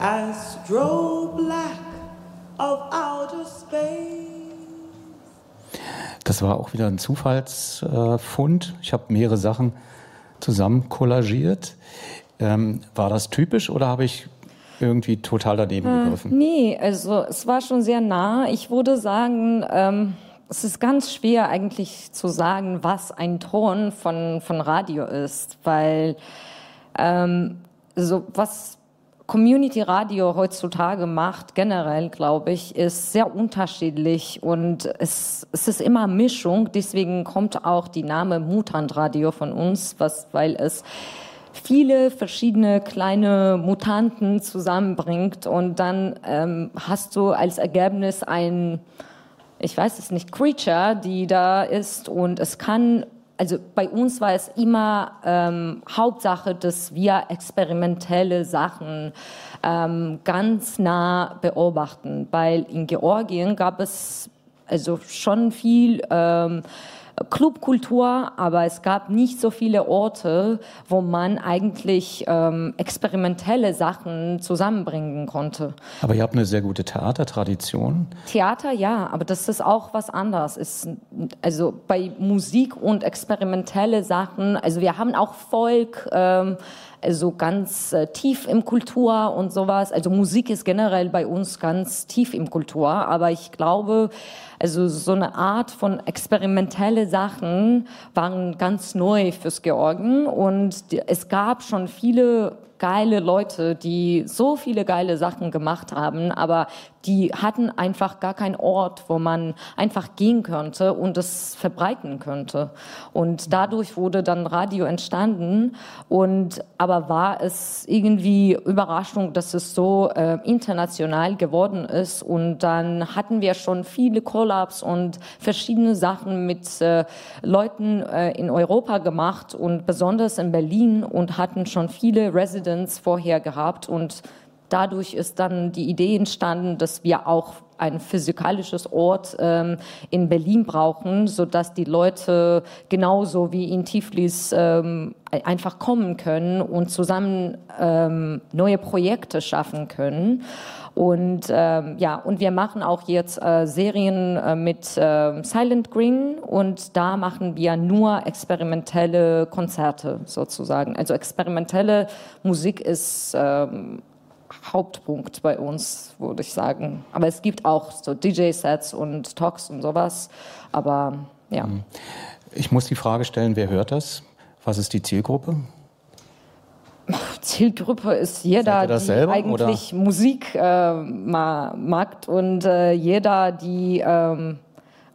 Astroblack of outer space. Das war auch wieder ein Zufallsfund. Ich habe mehrere Sachen zusammen kollagiert. War das typisch oder habe ich irgendwie total daneben gegriffen? Nee, also es war schon sehr nah. Ich würde sagen, es ist ganz schwer eigentlich zu sagen, was ein Ton von Radio ist, weil so was Community Radio heutzutage macht, generell, glaube ich, ist sehr unterschiedlich und es ist immer Mischung. Deswegen kommt auch die Name Mutant Radio von uns, weil es viele verschiedene kleine Mutanten zusammenbringt und dann hast du als Ergebnis ich weiß es nicht, Creature, die da ist und es kann. Also bei uns war es immer Hauptsache, dass wir experimentelle Sachen ganz nah beobachten, weil in Georgien gab es also schon viel Clubkultur, aber es gab nicht so viele Orte, wo man eigentlich experimentelle Sachen zusammenbringen konnte. Aber ihr habt eine sehr gute Theatertradition. Theater, ja, aber das ist auch was anderes. Also bei Musik und experimentelle Sachen, also wir haben auch Folk, also ganz tief im Kultur und sowas. Also Musik ist generell bei uns ganz tief im Kultur, aber ich glaube, also so eine Art von experimentelle Sachen waren ganz neu fürs Georgien und es gab schon viele geile Leute, die so viele geile Sachen gemacht haben, aber die hatten einfach gar keinen Ort, wo man einfach gehen könnte und es verbreiten könnte. Und dadurch wurde dann Radio entstanden aber war es irgendwie Überraschung, dass es so international geworden ist und dann hatten wir schon viele Collabs und verschiedene Sachen mit Leuten in Europa gemacht und besonders in Berlin und hatten schon viele Residents vorher gehabt und dadurch ist dann die Idee entstanden, dass wir auch ein physikalisches Ort in Berlin brauchen, sodass die Leute genauso wie in Tiflis einfach kommen können und zusammen neue Projekte schaffen können. Und und wir machen auch jetzt Serien mit Silent Green und da machen wir nur experimentelle Konzerte sozusagen. Also experimentelle Musik ist Hauptpunkt bei uns, würde ich sagen. Aber es gibt auch so DJ-Sets und Talks und sowas. Aber ja. Ich muss die Frage stellen, wer hört das? Was ist die Zielgruppe? Zielgruppe ist jeder, die selber, eigentlich oder? Musik mag und jeder, die